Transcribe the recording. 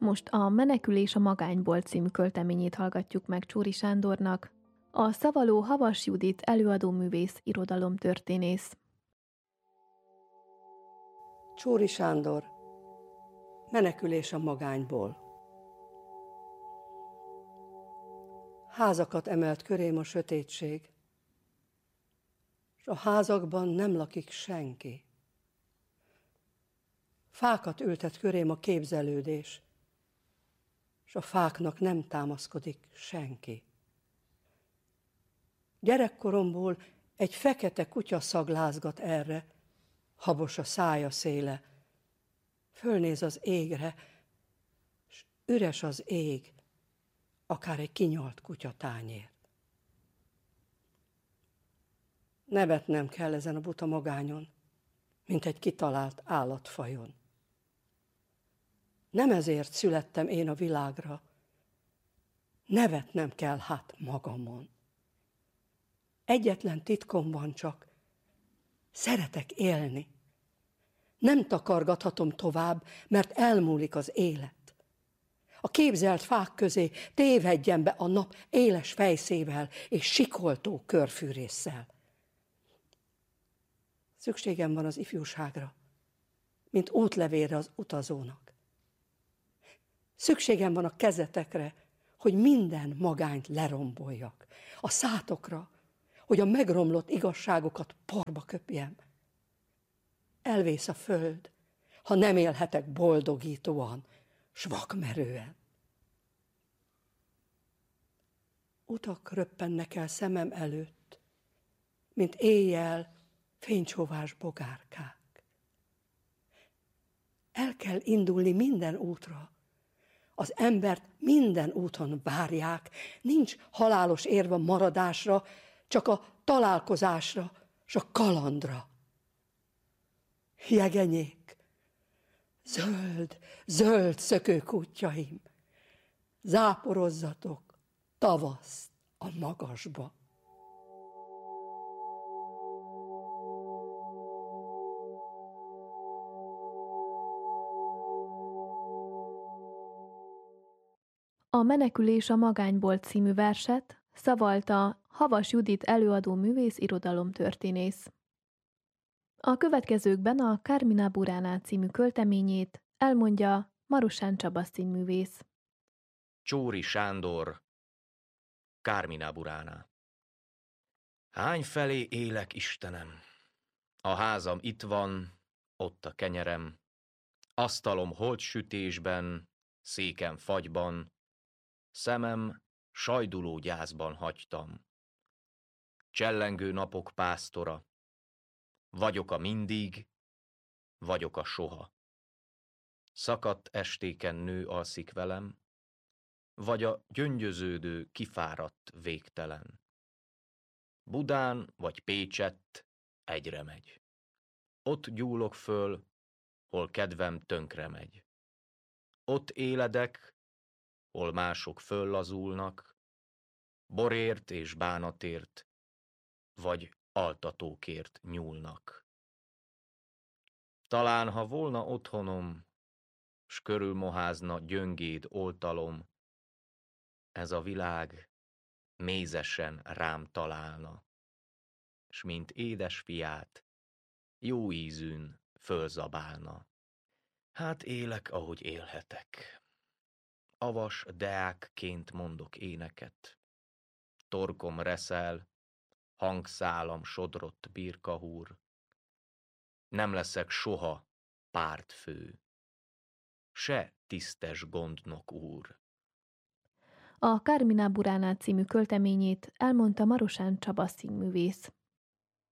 Most a Menekülés a magányból című költeményét hallgatjuk meg Csóri Sándornak. A szavaló Havas Judit előadóművész, irodalomtörténész. Csóri Sándor, Menekülés a magányból. Házakat emelt körém a sötétség, s a házakban nem lakik senki. Fákat ültet körém a képzelődés, s a fáknak nem támaszkodik senki. Gyerekkoromból egy fekete kutya szaglázgat erre, habos a szája széle. Fölnéz az égre, s üres az ég, akár egy kinyalt kutyatányér. Nevetnem kell ezen a buta magányon, mint egy kitalált állatfajon. Nem ezért születtem én a világra, nevetnem kell hát magamon. Egyetlen titkom van csak, szeretek élni. Nem takargathatom tovább, mert elmúlik az élet. A képzelt fák közé tévedjen be a nap éles fejszével és sikoltó körfűrésszel. Szükségem van az ifjúságra, mint útlevélre az utazónak. Szükségem van a kezetekre, hogy minden magányt leromboljak. A szátokra, hogy a megromlott igazságokat porba köpjem. Elvész a föld, ha nem élhetek boldogítóan, s vakmerően. Utak röppennek el szemem előtt, mint éjjel fénycsóvás bogárkák. El kell indulni minden útra. Az embert minden úton várják, nincs halálos érv a maradásra, csak a találkozásra, s a kalandra. Jegenyék, zöld, zöld szökőkútjaim, záporozzatok tavaszt a magasba. A Menekülés a magányból című verset szavalta Havas Judit előadóművész, irodalomtörténész. A következőkben a Carmina Burana című költeményét elmondja Marosán Csaba színművész. Csóri Sándor, Carmina Burana. Hányfelé élek, Istenem? A házam itt van, ott a kenyerem, asztalom holtsütésben, székem fagyban, szemem sajduló gyászban hagytam. Csellengő napok pásztora, vagyok a mindig, vagyok a soha. Szakadt estéken nő alszik velem, vagy a gyöngyöződő, kifáradt végtelen. Budán vagy Pécsett egyre megy. Ott gyúlok föl, hol kedvem tönkre megy. Ott éledek, hol mások föllazulnak, borért és bánatért, vagy altatókért nyúlnak. Talán, ha volna otthonom, s körülmoházna gyöngéd oltalom, ez a világ mézesen rám találna, s mint édesfiát jó ízűn fölzabálna. Hát élek, ahogy élhetek. Avas deákként mondok éneket. Torkom reszel, hangszálam sodrott birkahúr. Nem leszek soha pártfő, se tisztes gondnok úr. A Carmina Burana című költeményét elmondta Marosán Csaba színművész.